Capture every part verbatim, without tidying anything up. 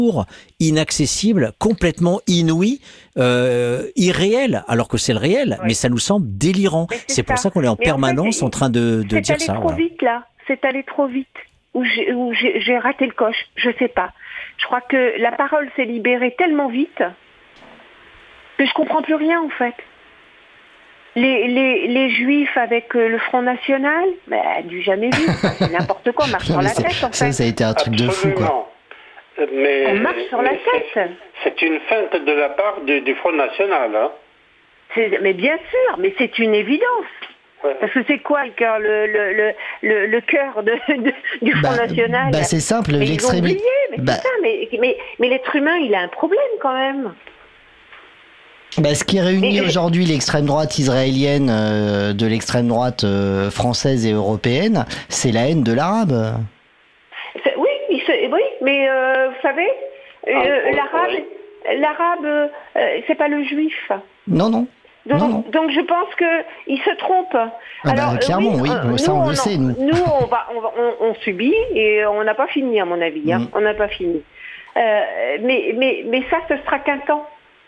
inaccessible, complètement inouï, euh, irréel, alors que c'est le réel, oui. Mais ça nous semble délirant. C'est, c'est pour ça, ça qu'on est en mais permanence en, fait, en train de, de dire ça. C'est allé trop voilà. vite là, c'est allé trop vite. Ou j'ai, ou j'ai, j'ai raté le coche, je sais pas. Je crois que la parole s'est libérée tellement vite que je comprends plus rien en fait. Les, les, les juifs avec le Front National, bah, du jamais vu. C'est n'importe quoi, on marche sur la tête en fait. Ça, ça a été un truc Absolument. de fou quoi. Mais, on marche sur la tête. C'est, c'est une feinte de la part du, du Front National. Hein. C'est, mais bien sûr, mais c'est une évidence. Ouais. Parce que c'est quoi le cœur, le, le, le, le, le cœur de, de, du Front bah, National bah c'est simple, l'extrémisme. Mais, bah. c'est ça, mais, mais, mais l'être humain, il a un problème quand même. Bah, ce qui réunit mais, aujourd'hui l'extrême droite israélienne euh, de l'extrême droite euh, française et européenne, c'est la haine de l'arabe. C'est, oui, il se, oui, mais euh, vous savez, euh, ah, l'arabe, oui. l'arabe, euh, c'est pas le juif. Non, non. Donc, non, non. donc je pense qu'il se trompe. Ah Alors, bah, clairement, oui, oui. Euh, ça nous, on, on le sait, nous. Nous, on, va, on, va, on, on subit et on n'a pas fini, à mon avis. Hein. Mm. On n'a pas fini. Euh, mais, mais, mais ça, ce sera qu'un temps.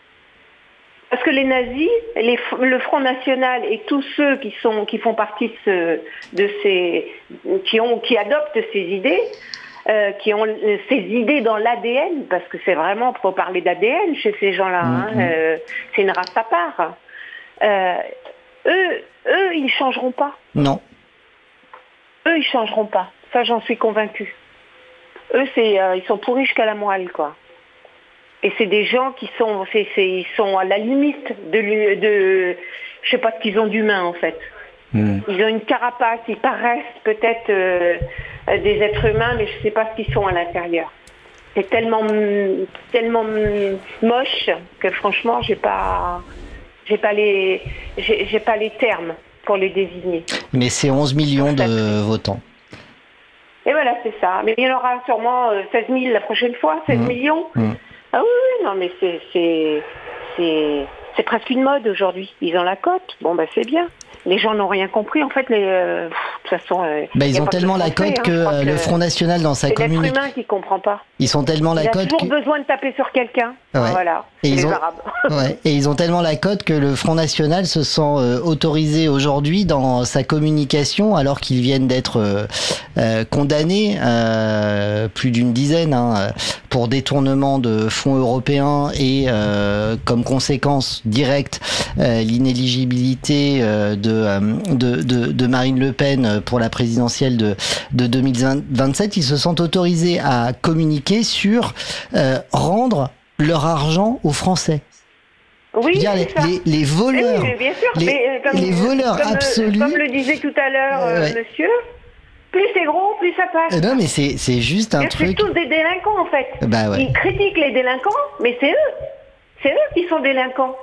Parce que les nazis, les, le Front National et tous ceux qui, sont, qui font partie de, ce, de ces... Qui, ont, qui adoptent ces idées, euh, qui ont ces idées dans l'A D N, parce que c'est vraiment, il faut parler d'A D N chez ces gens-là, mm-hmm. hein, euh, c'est une race à part. Euh, eux, eux, ils ne changeront pas. Non. Eux, ils ne changeront pas. Ça, j'en suis convaincue. Eux, c'est, euh, ils sont pourris jusqu'à la moelle, quoi. Et c'est des gens qui sont, c'est, c'est, ils sont à la limite de, de je sais pas ce qu'ils ont d'humain en fait. Mmh. Ils ont une carapace, ils paraissent peut-être euh, des êtres humains, mais je sais pas ce qu'ils sont à l'intérieur. C'est tellement, tellement moche que franchement, j'ai pas, j'ai pas les, j'ai, j'ai pas les termes pour les désigner. Mais c'est onze millions de votants. Et voilà, c'est ça. Mais il y en aura sûrement seize mille la prochaine fois, seize mmh. millions. Mmh. Ah oui, oui, non, mais c'est, c'est, c'est, c'est presque une mode aujourd'hui. Ils ont la cote. Bon, bah c'est bien. Les gens n'ont rien compris. En fait, les, euh, de toute façon... Euh, bah, ils ont tellement la cote hein, que, que le Front National, dans sa communauté... C'est l'être humain qui ne comprend pas. Ils sont tellement la cote Il a toujours que... besoin de taper sur quelqu'un. Ouais. Voilà, et les ils ont... Arabes. ouais. Et ils ont tellement la cote que le Front National se sent euh, autorisé aujourd'hui dans sa communication, alors qu'ils viennent d'être euh, euh, condamnés, euh, plus d'une dizaine, hein, pour détournement de fonds européens et, euh, comme conséquence directe, euh, l'inéligibilité euh, de De, de, de Marine Le Pen pour la présidentielle de, de deux mille vingt-sept, ils se sentent autorisés à communiquer sur euh, rendre leur argent aux Français. Oui, dire, les, les, les voleurs, oui, bien sûr, les, mais, comme, les voleurs comme, absolus. Comme le disait tout à l'heure euh, ouais. monsieur, plus c'est gros, plus ça passe. Non, mais c'est, c'est juste un c'est truc. C'est tous des délinquants en fait. Bah, ouais. Ils critiquent les délinquants, mais c'est eux. C'est eux qui sont délinquants.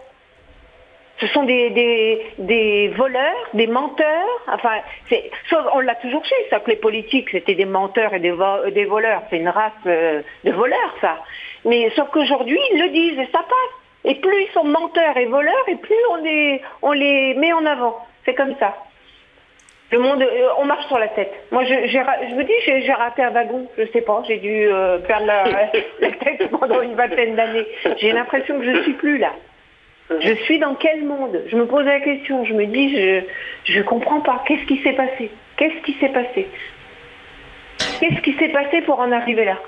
Ce sont des, des, des voleurs, des menteurs. Enfin, c'est, on l'a toujours su, ça, que les politiques, c'était des menteurs et des, vo- des voleurs. C'est une race euh, de voleurs, ça. Mais sauf qu'aujourd'hui, ils le disent et ça passe. Et plus ils sont menteurs et voleurs, et plus on les, on les met en avant. C'est comme ça. Le monde, euh, on marche sur la tête. Moi, je, j'ai, je vous dis, j'ai, j'ai raté un wagon. Je sais pas, j'ai dû euh, perdre la, la tête pendant une vingtaine d'années. J'ai l'impression que je suis plus là. Je suis dans quel monde? Je me pose la question, je me dis, je je comprends pas. Qu'est-ce qui s'est passé? Qu'est-ce qui s'est passé? Qu'est-ce qui s'est passé pour en arriver là?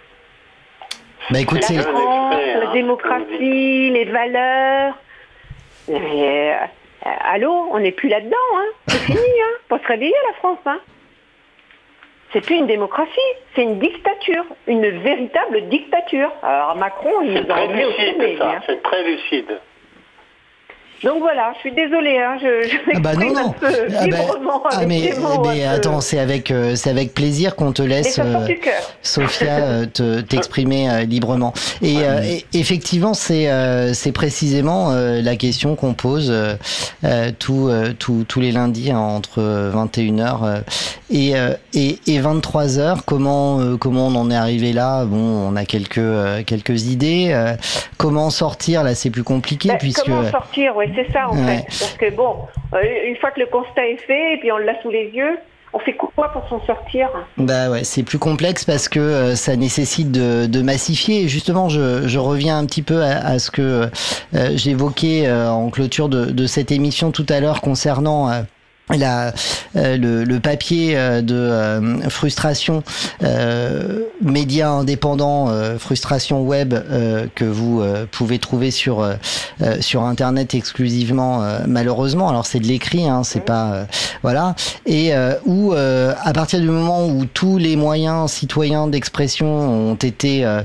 Bah écoute, la c'est... France, la démocratie, les valeurs. Mais, euh, allô, on n'est plus là-dedans, hein? C'est fini, hein? Faut se réveiller la France, hein? C'est plus une démocratie, c'est une dictature, une véritable dictature. Alors Macron, il nous a emmené au sommet. Ça, c'est très lucide. Donc voilà, je suis désolée, hein, je, je m'exprime ah bah non, non. un peu ah librement bah, avec ah mais, des mots mais attends, c'est avec, euh, c'est avec plaisir qu'on te laisse, euh, Sophia, euh, te, t'exprimer euh, librement. Et, ouais. euh, et effectivement, c'est, euh, c'est précisément euh, la question qu'on pose euh, euh, tous euh, tout, tous les lundis hein, entre vingt et une heures euh, et, euh, et, et vingt-trois heures. Comment, euh, comment on en est arrivé là? Bon, on a quelques, euh, quelques idées. Euh, comment sortir? Là, c'est plus compliqué bah, puisque... Comment sortir, oui. C'est ça en ouais. fait, parce que bon, euh, une fois que le constat est fait et puis on l'a sous les yeux, on fait quoi pour s'en sortir? Bah ouais, c'est plus complexe parce que euh, ça nécessite de, de massifier. Et justement, je, je reviens un petit peu à, à ce que euh, j'évoquais euh, en clôture de, de cette émission tout à l'heure concernant euh, La, euh, le, le papier euh, de euh, frustration euh, médias indépendants, euh, frustration web euh, que vous euh, pouvez trouver sur euh, sur internet exclusivement euh, malheureusement. Alors c'est de l'écrit, hein, c'est pas euh, voilà. Et euh, où euh, à partir du moment où tous les moyens citoyens d'expression ont été euh,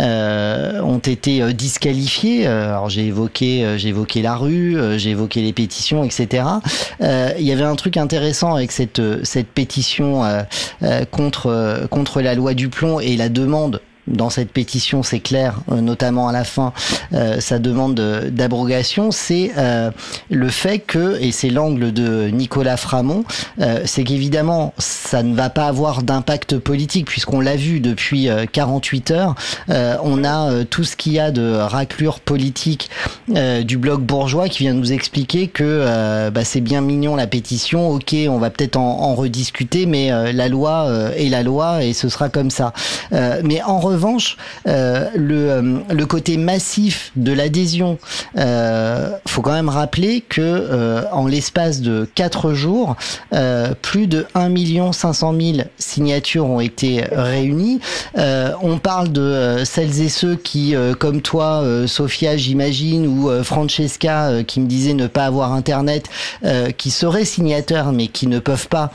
euh, ont été euh, disqualifiés. Euh, alors j'ai évoqué euh, j'ai évoqué la rue, euh, j'ai évoqué les pétitions, et cetera. Euh, il y avait un truc intéressant avec cette cette pétition euh, euh, contre euh, contre la loi du plomb et la demande. Dans cette pétition, c'est clair, euh, notamment à la fin, euh, sa demande de, d'abrogation, c'est euh, le fait que, et c'est l'angle de Nicolas Framont, euh, c'est qu'évidemment, ça ne va pas avoir d'impact politique, puisqu'on l'a vu depuis euh, quarante-huit heures, euh, on a euh, tout ce qu'il y a de raclure politique euh, du bloc bourgeois qui vient nous expliquer que euh, bah, c'est bien mignon la pétition, ok, on va peut-être en, en rediscuter, mais euh, la loi euh, est la loi et ce sera comme ça. Euh, mais en revanche, En revanche, euh, le, euh, le côté massif de l'adhésion, euh, faut quand même rappeler que euh, en l'espace de quatre jours, euh, plus de un million cinq cent mille signatures ont été réunies. Euh, on parle de euh, celles et ceux qui, euh, comme toi, euh, Sophia, j'imagine, ou euh, Francesca, euh, qui me disait ne pas avoir Internet, euh, qui seraient signataires, mais qui ne peuvent pas,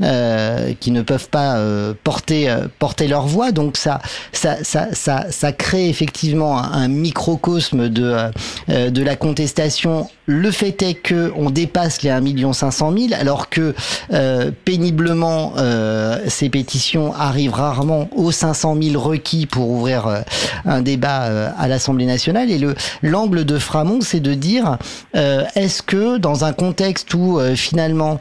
euh, qui ne peuvent pas euh, porter euh, porter leur voix. Donc ça, ça Ça, ça, ça crée effectivement un, un microcosme de, euh, de la contestation. Le fait est que on dépasse les un million cinq cent mille, alors que euh, péniblement euh, ces pétitions arrivent rarement aux cinq cent mille requis pour ouvrir euh, un débat euh, à l'Assemblée nationale. Et le l'angle de Framont, c'est de dire euh, est-ce que dans un contexte où euh, finalement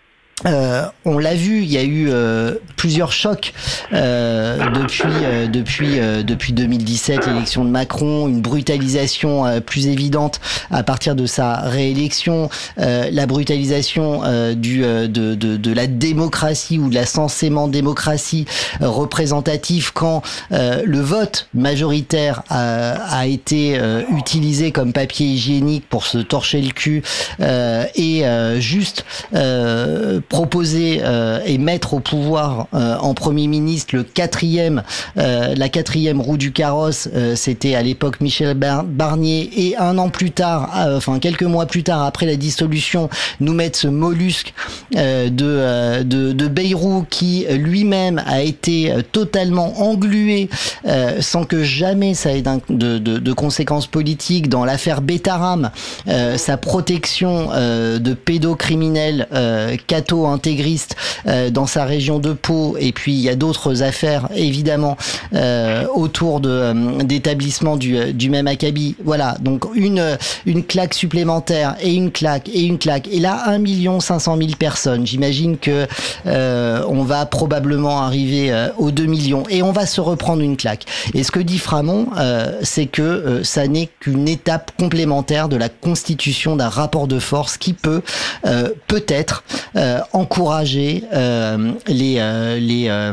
Euh, on l'a vu, il y a eu euh, plusieurs chocs euh, depuis euh, depuis euh, depuis deux mille dix-sept, l'élection de Macron, une brutalisation euh, plus évidente à partir de sa réélection, euh, la brutalisation euh, du euh, de, de de la démocratie ou de la censément démocratie euh, représentative quand euh, le vote majoritaire a, a été euh, utilisé comme papier hygiénique pour se torcher le cul euh, et euh, juste euh, proposer euh, et mettre au pouvoir euh, en Premier ministre le quatrième, euh, la quatrième roue du carrosse, euh, c'était à l'époque Michel Bar- Barnier, et un an plus tard, euh, enfin quelques mois plus tard, après la dissolution, nous mettre ce mollusque euh, de, euh, de de Bayrou qui lui-même a été euh, totalement englué euh, sans que jamais ça ait de, de, de conséquences politiques. Dans l'affaire Betaram, euh, sa protection euh, de pédocriminels euh, catho-intégristes euh, dans sa région de Pau, et puis il y a d'autres affaires évidemment euh, autour de euh, d'établissements du, du même acabit. Voilà, donc une une claque supplémentaire et une claque et une claque, et là un million cinq cent mille personnes. J'imagine que euh, on va probablement arriver euh, aux deux millions et on va se reprendre une claque. Et ce que dit Framont, euh, c'est que euh, ça n'est qu'une étape complémentaire de la constitution d'un rapport de force qui peut euh, peut-être euh, encourager euh, les euh, les euh,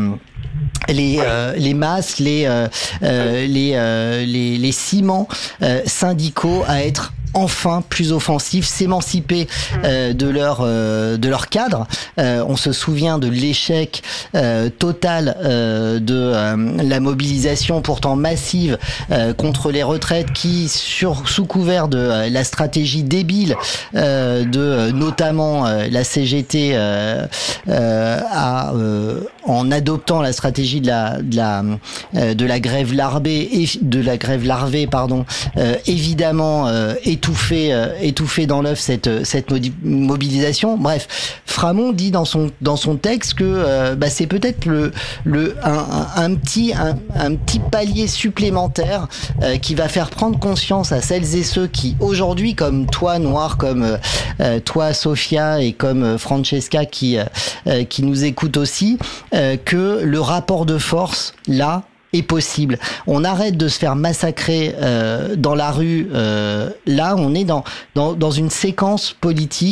les euh, les masses, les euh, euh, les, euh, les les ciments euh, syndicaux à être enfin plus offensifs, s'émanciper euh, de leur euh, de leur cadre. Euh, on se souvient de l'échec euh, total euh, de euh, la mobilisation pourtant massive euh, contre les retraites, qui, sur sous couvert de euh, la stratégie débile euh, de euh, notamment euh, la C G T, euh, euh, a euh, en adoptant la stratégie de la de la euh, de la grève larvée et de la grève larvée pardon euh, évidemment euh, étouffé euh, étouffé dans l'œuf cette cette mobilisation. Bref, Framont dit dans son dans son texte que euh, bah, c'est peut-être le le un, un, un petit un, un petit palier supplémentaire euh, qui va faire prendre conscience à celles et ceux qui aujourd'hui, comme toi Noir, comme euh, toi Sophia et comme euh, Francesca qui euh, qui nous écoutent aussi, euh, que le rapport de force là est possible. On arrête de se faire massacrer euh, dans la rue. Euh, là, on est dans, dans dans une séquence politique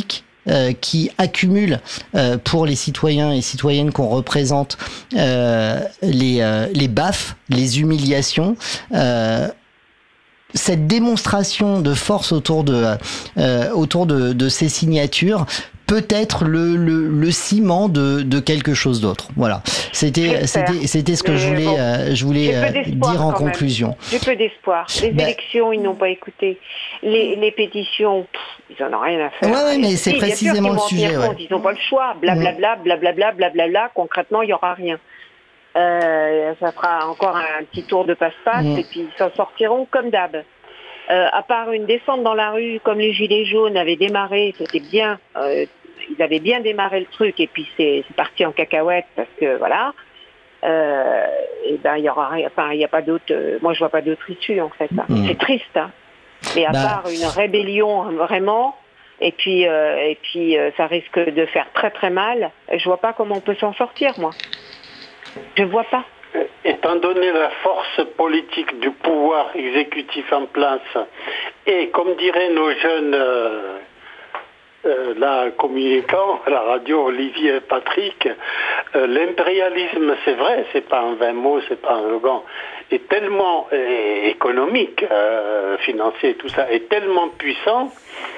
euh, qui accumule euh, pour les citoyens et citoyennes qu'on représente euh, les, euh, les baffes, les humiliations, euh, cette démonstration de force autour de, euh, autour de, de ces signatures peut être le, le, le ciment de, de quelque chose d'autre. Voilà. C'était, c'était, c'était ce que je voulais, bon, euh, je voulais euh, dire en conclusion. J'ai peu d'espoir. Les ben, élections, ils n'ont pas écouté. Les, les pétitions, pff, ils n'en ont rien à faire. Ouais, ouais, mais c'est si, précisément le sujet. Ouais. Ils n'ont pas le choix. Blablabla, blablabla, blablabla. Concrètement, il n'y aura rien. Euh, ça fera encore un petit tour de passe-passe mmh. et puis ils s'en sortiront comme d'hab. Euh, à part une descente dans la rue, comme les Gilets jaunes avaient démarré, c'était bien. Euh, ils avaient bien démarré le truc et puis c'est, c'est parti en cacahuète parce que voilà. Euh, et ben il y aura rien. Enfin, il n'y a pas d'autre. Euh, moi, je vois pas d'autre issue en fait. Hein. Mmh. C'est triste. Hein. Mais à bah. part une rébellion vraiment. Et puis, euh, et puis, euh, ça risque de faire très très mal. Je vois pas comment on peut s'en sortir, moi. Je vois pas. Étant donné la force politique du pouvoir exécutif en place, et comme diraient nos jeunes euh, euh, là, communicants à la radio, Olivier et Patrick, euh, l'impérialisme, c'est vrai, c'est pas un vain mot, c'est pas un slogan, est tellement euh, économique, euh, financier, tout ça, est tellement puissant.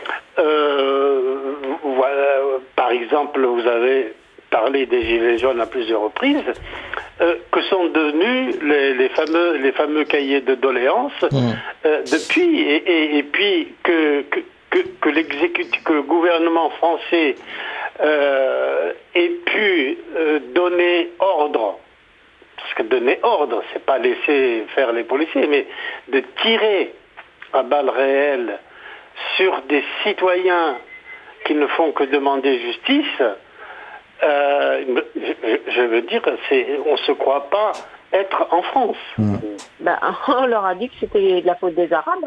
Euh, voilà, par exemple, vous avez parlé des Gilets jaunes à plusieurs reprises, euh, que sont devenus les, les fameux les fameux cahiers de doléances mmh. euh, depuis et, et, et puis que que, que, que l'exécutif, que le gouvernement français euh, ait pu euh, donner ordre, parce que donner ordre, c'est pas laisser faire les policiers, mais de tirer à balles réelles sur des citoyens qui ne font que demander justice. Euh, je, je veux dire, c'est, on se croit pas être en France. Mmh. Ben, on leur a dit que c'était de la faute des Arabes.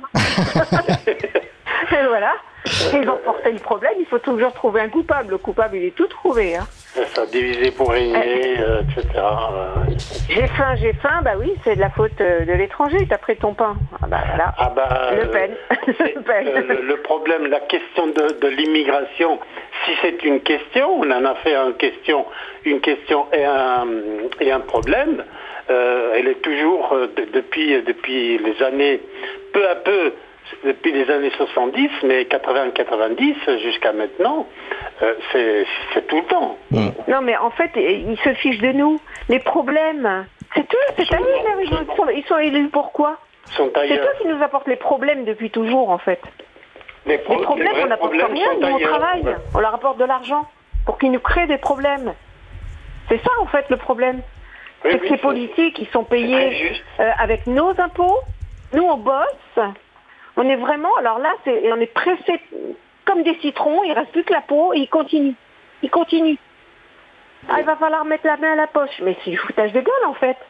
Et voilà. Ils ont porté le problème, il faut toujours trouver un coupable. Le coupable, il est tout trouvé. Hein. C'est ça, diviser pour régner, euh, et cetera. J'ai faim, j'ai faim, bah oui, c'est de la faute de l'étranger, t'as pris ton pain. Ah bah voilà. Ah bah, Le Pen. Le, Pen. Euh, le, le problème, la question de, de l'immigration, si c'est une question, on en a fait une question, une question et un, et un problème, euh, elle est toujours, euh, de, depuis, depuis les années, peu à peu, depuis les années soixante-dix, mais quatre-vingts quatre-vingt-dix jusqu'à maintenant, euh, c'est, c'est tout le temps. Mmh. Non, mais en fait, ils se fichent de nous. Les problèmes, c'est eux, c'est à eux. Ils sont, ils sont élus pourquoi ? C'est eux qui nous apportent les problèmes depuis toujours, en fait. Les, pro- les problèmes, les on n'apporte rien, nous on travaille, ouais. On leur apporte de l'argent pour qu'ils nous créent des problèmes. C'est ça, en fait, le problème. Oui, c'est oui, que ces politiques, ils sont payés euh, avec nos impôts. Nous, on bosse. On est vraiment, alors là, c'est, on est pressé comme des citrons, il reste plus que la peau, et il continue. Il continue. Ah, il va falloir mettre la main à la poche. Mais c'est du foutage de gueule, en fait.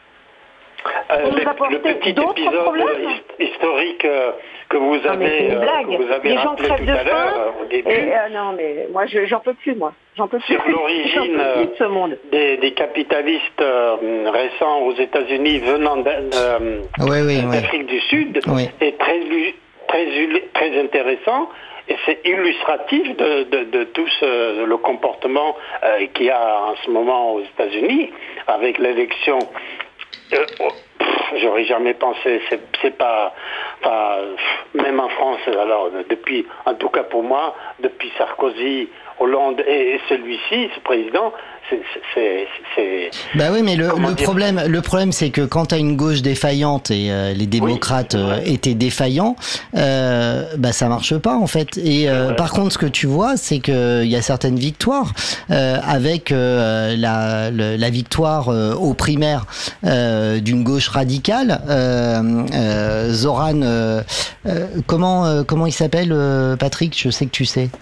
Euh, le, le petit épisode problèmes. historique euh, que vous avez, non, c'est une blague. Euh, que vous avez les gens crèvent de faim. Au début. Et, euh, non, mais moi, je, j'en peux plus, moi. J'en peux plus. Sur l'origine euh, de ce monde. Des, des capitalistes euh, récents aux États-Unis venant euh, oui, oui, d'Afrique oui. du Sud oui. est très, très, très intéressant. Et c'est illustratif de, de, de tout ce, le comportement euh, qu'il y a en ce moment aux États-Unis avec l'élection. Euh, oh, pff, j'aurais jamais pensé, c'est, c'est pas, pas, même en France, alors depuis, en tout cas pour moi, depuis Sarkozy, Hollande et, et celui-ci, ce président, c'est, c'est, c'est bah oui, mais le, le problème, le problème, c'est que quand t'as une gauche défaillante et euh, les démocrates oui, euh, étaient défaillants, euh, bah ça marche pas en fait. Et euh, par contre, ce que tu vois, c'est que il y a certaines victoires euh, avec euh, la, le, la victoire euh, aux primaires euh, d'une gauche radicale. Euh, euh, Zoran, euh, euh, comment euh, comment il s'appelle, euh, Patrick? Je sais que tu sais.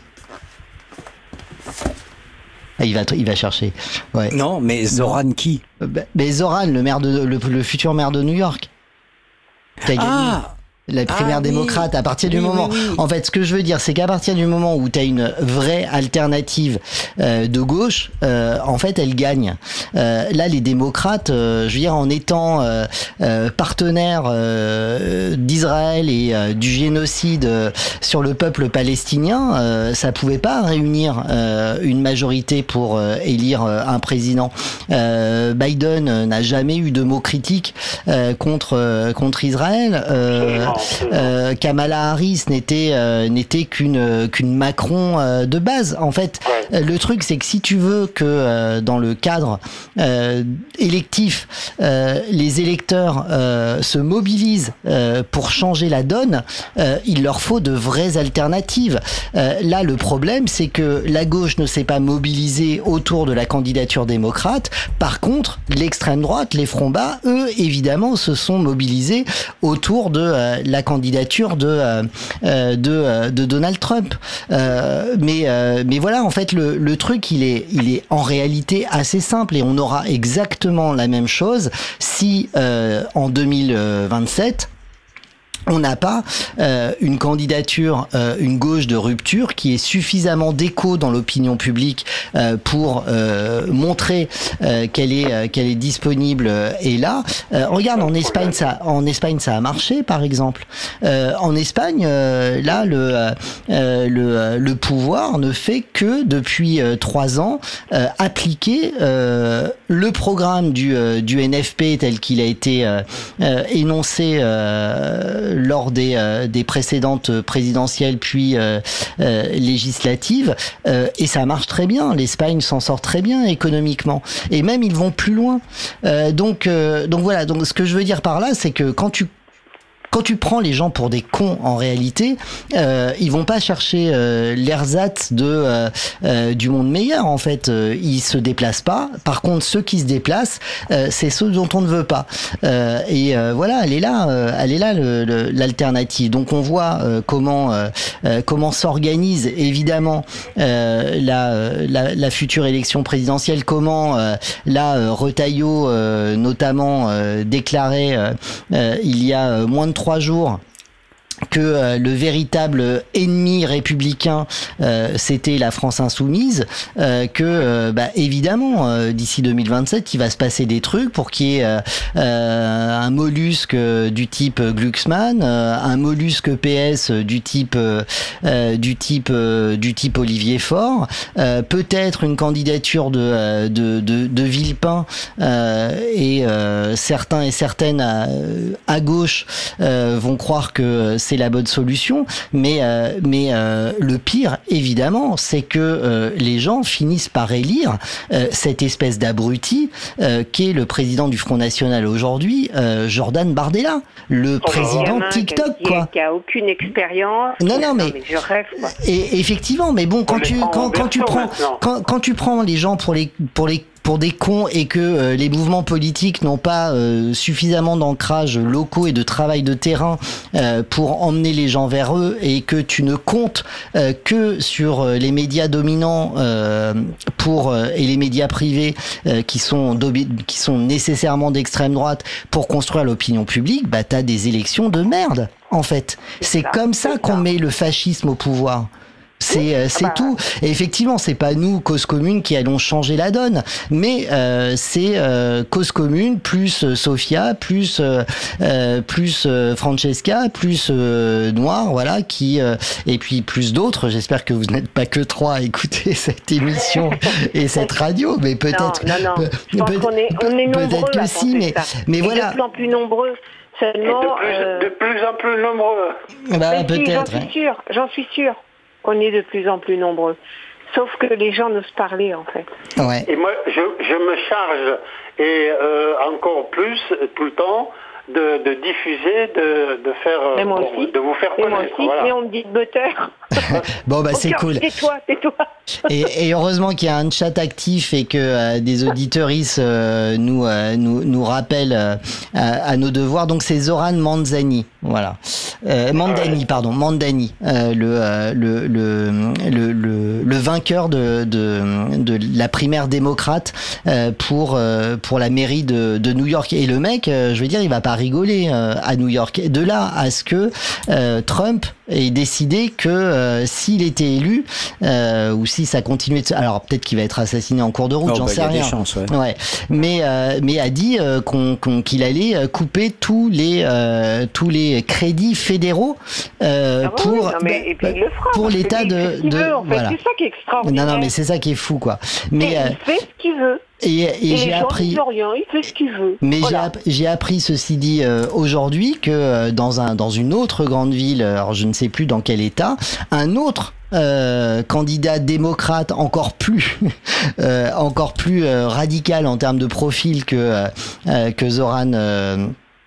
Ah, il va, il va chercher. Ouais. Non, mais Zoran qui bah, Mais Zoran, le maire de, le, le futur maire de New York. Qui a gagné. Ah, La primaire Ah, démocrate, oui. à partir du Oui, moment... oui, oui. En fait, ce que je veux dire, c'est qu'à partir du moment où tu as une vraie alternative euh, de gauche, euh, en fait, elle gagne. Euh, là, les démocrates, euh, je veux dire, en étant euh, euh, partenaires euh, d'Israël et euh, du génocide euh, sur le peuple palestinien, euh, ça pouvait pas réunir euh, une majorité pour euh, élire euh, un président. Euh, Biden n'a jamais eu de mots critiques euh, contre euh, contre Israël. Euh, euh, Kamala Harris n'était euh, n'était qu'une qu'une Macron euh, de base. En fait, Ouais. le truc c'est que si tu veux que euh, dans le cadre euh, électif, euh, les électeurs euh, se mobilisent euh, pour changer la donne, euh, il leur faut de vraies alternatives. Euh, là, le problème, c'est que la gauche ne s'est pas mobilisée autour de la candidature démocrate. Par contre, l'extrême droite, les fronts bas, eux, évidemment, se sont mobilisés autour de euh, la candidature de euh, euh, de, euh, de Donald Trump. Euh, mais euh, mais voilà, en fait, le, le truc, il est il est en réalité assez simple et on aura exactement la même chose si euh, en deux mille vingt-sept on n'a pas euh, une candidature, euh, une gauche de rupture qui est suffisamment d'écho dans l'opinion publique euh, pour euh, montrer euh, qu'elle est euh, qu'elle est disponible euh, et là. Euh, regarde, en Espagne, ça, en Espagne, ça a marché, par exemple. Euh, en Espagne, euh, là, le euh, le le pouvoir ne fait que depuis euh, trois ans euh, appliquer euh, le programme du euh, du N F P tel qu'il a été euh, euh, énoncé. Euh, lors des, euh, des précédentes présidentielles puis euh, euh, législatives euh, et ça marche très bien. L'Espagne s'en sort très bien économiquement et même ils vont plus loin. Euh, donc euh, donc voilà. Donc ce que je veux dire par là, c'est que quand tu Quand tu prends les gens pour des cons, en réalité, euh, ils vont pas chercher euh, l'ersatz de euh, euh, du monde meilleur. En fait, euh, ils se déplacent pas. Par contre, ceux qui se déplacent, euh, c'est ceux dont on ne veut pas. Euh, et euh, voilà, elle est là, euh, elle est là le, le, l'alternative. Donc on voit euh, comment euh, euh, comment s'organise évidemment euh, la, la la future élection présidentielle. Comment euh, là euh, Retailleau euh, notamment euh, déclarait euh, euh, il y a moins de trois jours que euh, le véritable ennemi républicain euh, c'était la France insoumise, euh, que euh, bah, évidemment euh, d'ici deux mille vingt-sept il va se passer des trucs pour qu'il y ait euh, euh, un mollusque du type Glucksmann, euh, un mollusque P S du type euh, euh, du type euh, du type Olivier Faure, euh, peut-être une candidature de euh, de, de, de Villepin euh, et euh, certains et certaines à, à gauche euh, vont croire que c'est la bonne solution, mais euh, mais euh, le pire évidemment, c'est que euh, les gens finissent par élire euh, cette espèce d'abruti euh, qui est le président du Front National aujourd'hui, euh, Jordan Bardella, le Oh, président gamin TikTok, qui, quoi. Qui a aucune expérience. Non, non, mais- je rêve, quoi. Et effectivement, mais bon, quand On les tu prend quand, en quand tu berceau prends maintenant. quand, quand tu prends les gens pour les pour les pour des cons et que euh, les mouvements politiques n'ont pas euh, suffisamment d'ancrage locaux et de travail de terrain euh, pour emmener les gens vers eux et que tu ne comptes euh, que sur euh, les médias dominants euh, pour euh, et les médias privés euh, qui sont dobi- qui sont nécessairement d'extrême droite pour construire l'opinion publique, bah t'as des élections de merde en fait. C'est ça, comme ça c'est qu'on ça. met le fascisme au pouvoir. C'est euh, c'est bah. tout. Et effectivement, c'est pas nous, Cause Commune, qui allons changer la donne, mais euh, c'est euh, Cause Commune plus euh, Sofia plus euh, euh, plus euh, Francesca plus euh, Noir, voilà, qui euh, et puis plus d'autres. J'espère que vous n'êtes pas que trois à écouter cette émission et cette radio, mais peut-être. Non, non, non. peut- Je pense peut- qu'on est, on est peut-être nombreux que à si, penser mais ça. mais Et voilà. de plus en plus nombreux. Et Seulement, de plus, euh, de plus en plus nombreux. Bah, mais si, j'en peut-être. hein. suis sûre, j'en suis sûre qu'on est de plus en plus nombreux. Sauf que les gens n'osent parler, en fait. Ouais. Et moi, je, je me charge, et euh, encore plus, tout le temps, de, de diffuser, de, de faire, Mais moi bon, aussi. de vous faire Et moi connaître. aussi, Voilà. mais on me dit de butter. Bon bah c'est Au cœur, cool. Tais-toi, tais-toi. Et, et heureusement qu'il y a un chat actif et que euh, des auditeuristes euh, nous, euh, nous nous rappellent euh, à, à nos devoirs. Donc c'est Zoran Manzani, voilà. Euh, Mandani, pardon, Mandani, euh, le, euh, le, le le le le vainqueur de de de la primaire démocrate euh, pour euh, pour la mairie de de New York. Et le mec, euh, je veux dire, il va pas rigoler euh, à New York. Et de là à ce que euh, Trump ait décidé que euh, s'il était élu, euh, ou si ça continuait de... Alors peut-être qu'il va être assassiné en cours de route, oh, j'en bah, sais rien. Chances, ouais. Ouais. Mais, euh, mais a dit euh, qu'on, qu'on, qu'il allait couper tous les, euh, tous les crédits fédéraux euh, ah, pour, oui, non, mais, et puis il le fera, pour l'État de... de veut, en fait. Voilà. C'est ça qui est extraordinaire. Non, non, mais c'est ça qui est fou, quoi. Mais, euh, il fait ce qu'il veut. Et, et, et j'ai appris. Rien, il fait ce qu'il veut. Mais voilà. j'ai, j'ai appris ceci dit euh, aujourd'hui que euh, dans un dans une autre grande ville, alors je ne sais plus dans quel État, un autre euh, candidat démocrate encore plus euh, encore plus euh, radical en termes de profil que euh, que Zoran. Euh,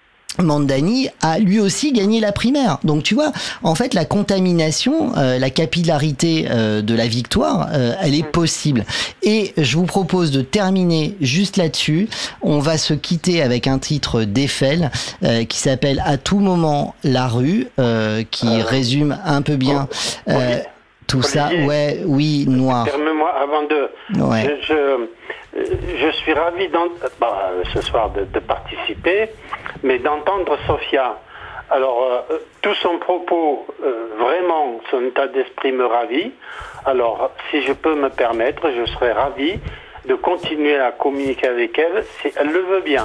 Mandani a lui aussi gagné la primaire. Donc tu vois, en fait la contamination, euh, la capillarité euh, de la victoire, euh, elle est possible. Et je vous propose de terminer juste là-dessus. On va se quitter avec un titre d'Eiffel euh, qui s'appelle À tout moment la rue, euh, qui euh, résume un peu bien euh, oui. tout Olivier, ça. Ouais, oui, Noir. Permets-moi avant de... Ouais. Je, je, je suis ravi bah, ce soir de, de participer, mais d'entendre Sophia. Alors, euh, tout son propos, euh, vraiment, son état d'esprit me ravit. Alors, si je peux me permettre, je serais ravi de continuer à communiquer avec elle, si elle le veut bien.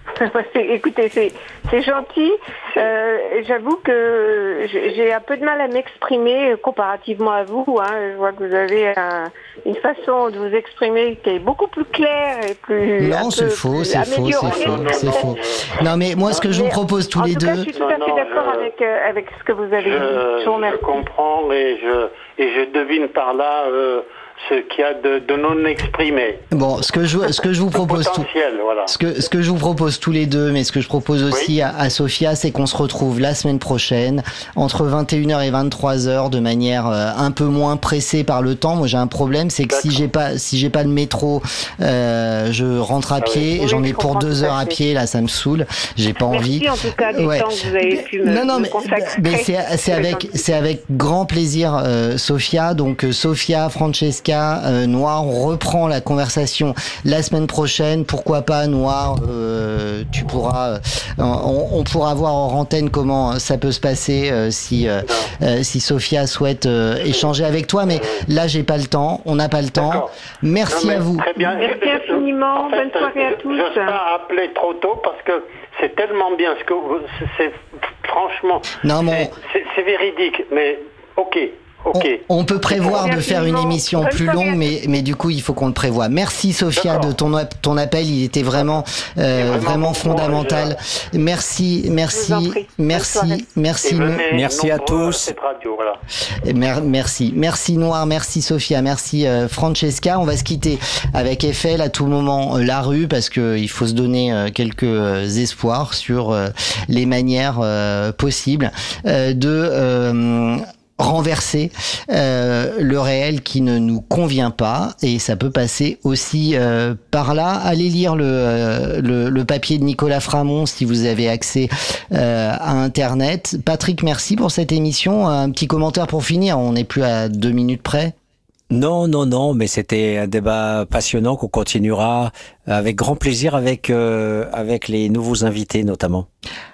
Écoutez, c'est, c'est gentil. Euh, j'avoue que j'ai un peu de mal à m'exprimer comparativement à vous. Hein. Je vois que vous avez un, une façon de vous exprimer qui est beaucoup plus claire et plus. Non, c'est faux, c'est faux, c'est faux, c'est faux. Non, mais moi, ce que je vous propose tous les deux. En tout cas, je suis tout à fait d'accord avec euh, avec ce que vous avez dit. Je, je comprends et je et je devine par là. Euh, ce qu'il y a de, de non exprimé. Bon, ce que je ce que je vous propose tout, voilà. ce que ce que je vous propose tous les deux, mais ce que je propose aussi oui. à, à Sophia, c'est qu'on se retrouve la semaine prochaine entre vingt et une heures et vingt-trois heures de manière euh, un peu moins pressée par le temps. Moi, j'ai un problème, c'est que D'accord. si j'ai pas si j'ai pas de métro, euh, je rentre à ah pied oui. et j'en ai pour deux heures à pied. Là, ça me saoule. J'ai pas Merci envie. En tout cas, du ouais. temps que vous avez pu me, non, non, me mais, consacrer. mais c'est c'est avec c'est avec grand plaisir, euh, Sophia. Donc euh, Sophia, Francesca. Euh, Noir, on reprend la conversation la semaine prochaine. Pourquoi pas, Noir, euh, tu pourras, euh, on, on pourra voir en antenne comment ça peut se passer euh, si euh, euh, si Sophia souhaite euh, échanger avec toi. Mais là, j'ai pas le temps. On n'a pas le temps. D'accord. Merci non, à vous. Très bien. Merci infiniment. En fait, bonne soirée à tous. Je ne pas appeler trop tôt parce que c'est tellement bien ce que vous, c'est, c'est franchement. Non, mon... c'est, c'est, c'est véridique. Mais ok. Okay. On, on peut prévoir de faire une émission plus longue, mais, mais du coup, il faut qu'on le prévoie. Merci, Sophia, D'accord. de ton, ton appel. Il était vraiment, euh, vraiment, vraiment fondamental. Je... Merci, merci, merci, merci. Merci à tous. Radio, voilà. Mer- merci, merci Noir, merci Sophia, merci euh, Francesca. On va se quitter avec Eiffel à tout moment euh, la rue parce que il faut se donner euh, quelques euh, espoirs sur euh, les manières euh, possibles euh, de euh, renverser euh, le réel qui ne nous convient pas, et ça peut passer aussi euh, par là. Allez lire le, euh, le, le papier de Nicolas Framont si vous avez accès euh, à Internet. Patrick, merci pour cette émission. Un petit commentaire pour finir, on n'est plus à deux minutes près. Non, non, non, mais c'était un débat passionnant qu'on continuera avec grand plaisir avec, euh, avec les nouveaux invités notamment.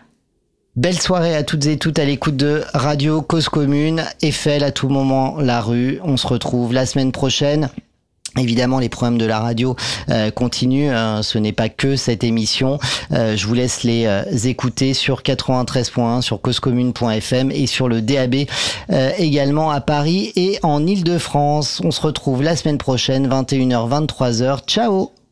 Belle soirée à toutes et toutes à l'écoute de Radio Cause Commune. Eiffel à tout moment la rue. On se retrouve la semaine prochaine. Évidemment, les programmes de la radio euh, continuent. Hein, ce n'est pas que cette émission. Euh, je vous laisse les euh, écouter sur quatre-vingt-treize point un, sur causecommune point f m et sur le D A B euh, également à Paris et en Île-de-France. On se retrouve la semaine prochaine, vingt et une heures, vingt-trois heures. Ciao!